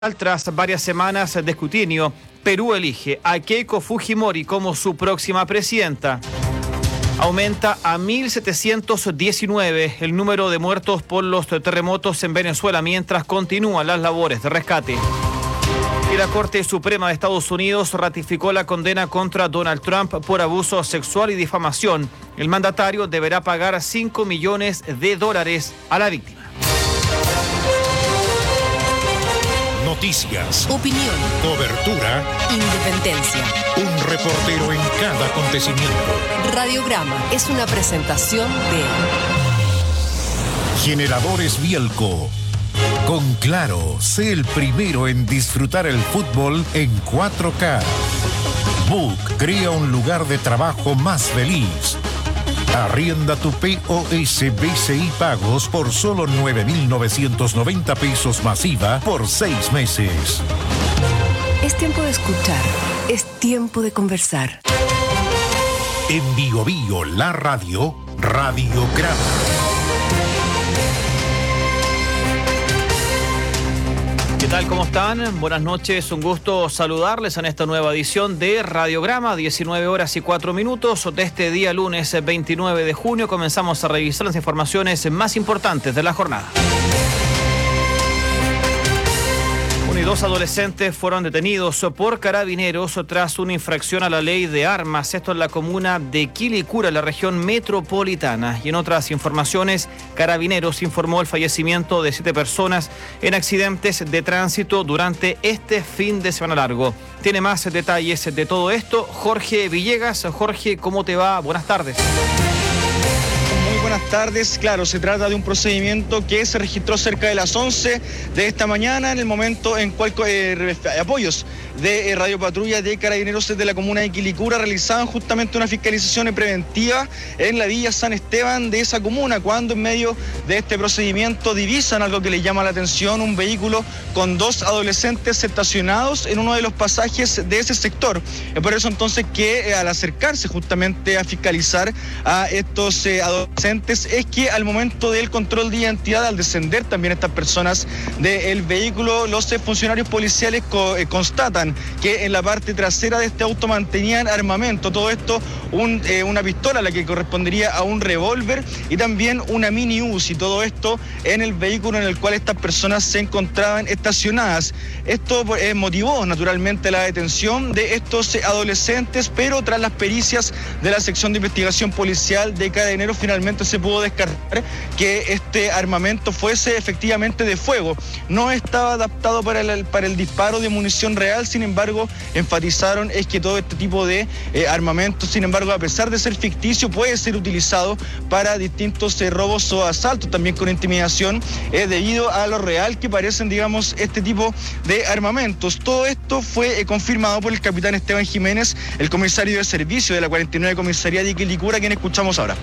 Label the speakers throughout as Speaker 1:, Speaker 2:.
Speaker 1: Tras varias semanas de escrutinio, Perú elige a Keiko Fujimori como su próxima presidenta. Aumenta a 1.719 el número de muertos por los terremotos en Venezuela mientras continúan las labores de rescate. Y la Corte Suprema de Estados Unidos ratificó la condena contra Donald Trump por abuso sexual y difamación. El mandatario deberá pagar $5 millones a la víctima.
Speaker 2: Noticias,
Speaker 3: opinión,
Speaker 2: cobertura,
Speaker 3: independencia.
Speaker 2: Un reportero en cada acontecimiento.
Speaker 3: Radiograma es una presentación de
Speaker 2: Generadores Bielco. Con Claro, sé el primero en disfrutar el fútbol en 4K. Book crea un lugar de trabajo más feliz. Arrienda tu POS BCI Pagos por solo 9.990 pesos masiva por 6 meses.
Speaker 3: Es tiempo de escuchar, es tiempo de conversar.
Speaker 2: En Bio Bio, la radio, Radiograma.
Speaker 1: ¿Qué tal? ¿Cómo están? Buenas noches, un gusto saludarles en esta nueva edición de Radiograma, 19:04 de este día lunes 29 de junio. Comenzamos a revisar las informaciones más importantes de la jornada. 1 y 2 adolescentes fueron detenidos por carabineros tras una infracción a la ley de armas, esto en la comuna de Quilicura, en la región metropolitana. Y en otras informaciones, Carabineros informó el fallecimiento de 7 personas en accidentes de tránsito durante este fin de semana largo. Tiene más detalles de todo esto Jorge Villegas. Jorge, ¿cómo te va? Buenas tardes.
Speaker 4: Buenas tardes. Claro, se trata de un procedimiento que se registró cerca de las 11 de esta mañana, en el momento en cual apoyos de Radio Patrulla de Carabineros de la comuna de Quilicura realizaban justamente una fiscalización preventiva en la Villa San Esteban de esa comuna, cuando en medio de este procedimiento divisan algo que les llama la atención: un vehículo con 2 adolescentes estacionados en uno de los pasajes de ese sector. Es por eso entonces que al acercarse justamente a fiscalizar a estos adolescentes, es que al momento del control de identidad, al descender también estas personas del vehículo, los funcionarios policiales constatan que en la parte trasera de este auto mantenían armamento. Todo esto, una pistola a la que correspondería a un revólver y también una mini Uzi. Todo esto en el vehículo en el cual estas personas se encontraban estacionadas. Esto motivó naturalmente la detención de estos adolescentes, pero tras las pericias de la sección de investigación policial de Carabineros, finalmente se pudo descartar que este armamento fuese efectivamente de fuego. No estaba adaptado para el disparo de munición real. Sin embargo, enfatizaron es que todo este tipo de armamento, sin embargo, a pesar de ser ficticio, puede ser utilizado para distintos robos o asaltos, también con intimidación, debido a lo real que parecen, digamos, este tipo de armamentos. Todo esto fue confirmado por el capitán Esteban Jiménez, el comisario de servicio de la 49 Comisaría de Quilicura, quien escuchamos ahora.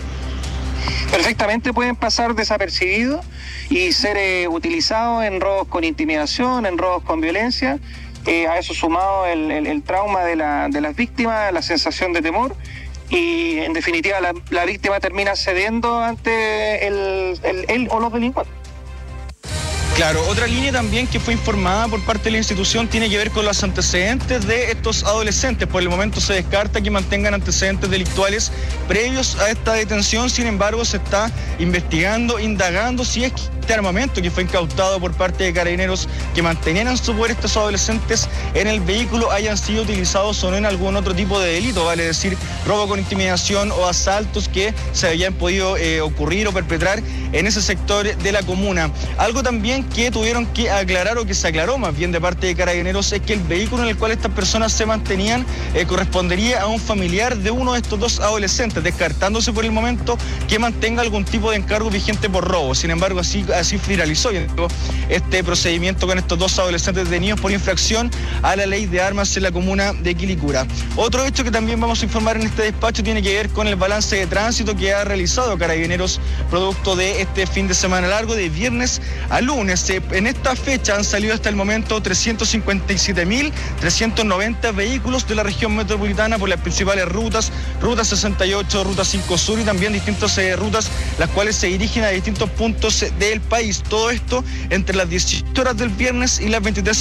Speaker 5: Perfectamente pueden pasar desapercibidos y ser utilizados en robos con intimidación, en robos con violencia. A eso sumado el trauma de las víctimas, la sensación de temor, y en definitiva la víctima termina cediendo ante él o los delincuentes.
Speaker 4: Claro, otra línea también que fue informada por parte de la institución tiene que ver con los antecedentes de estos adolescentes. Por el momento se descarta que mantengan antecedentes delictuales previos a esta detención. Sin embargo, se está investigando, indagando si es que este armamento que fue incautado por parte de Carabineros, que mantenían en su poder estos adolescentes en el vehículo, hayan sido utilizados o no en algún otro tipo de delito, vale decir, robo con intimidación o asaltos que se habían podido ocurrir o perpetrar en ese sector de la comuna. Algo también que tuvieron que aclarar, o que se aclaró más bien de parte de Carabineros, es que el vehículo en el cual estas personas se mantenían correspondería a un familiar de uno de estos 2 adolescentes, descartándose por el momento que mantenga algún tipo de encargo vigente por robo. Sin embargo, así finalizó este procedimiento con estos 2 adolescentes detenidos por infracción a la ley de armas en la comuna de Quilicura. Otro hecho que también vamos a informar en este despacho tiene que ver con el balance de tránsito que ha realizado Carabineros producto de este fin de semana largo, de viernes a lunes. viernes. En esta fecha han salido hasta el momento 357.390 vehículos de la región metropolitana por las principales rutas, Ruta 68, Ruta 5 Sur y también distintas rutas, las cuales se dirigen a distintos puntos del país. Todo esto entre las 18 horas del viernes y las 23